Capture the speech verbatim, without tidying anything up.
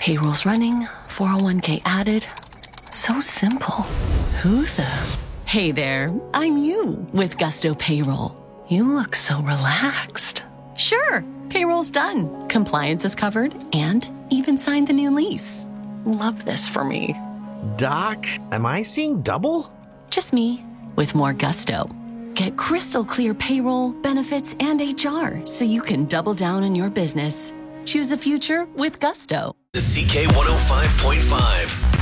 Payroll's running, four oh one k added. So simple. Who the? Hey there, I'm you with Gusto Payroll. You look so relaxed. Sure, payroll's done, compliance is covered, and even signed the new lease. Love this for me. Doc, am I seeing double? Just me, with more gusto. Get crystal clear payroll, benefits, and H R so you can double down on your business. Choose a future with Gusto. The C K one oh five point five.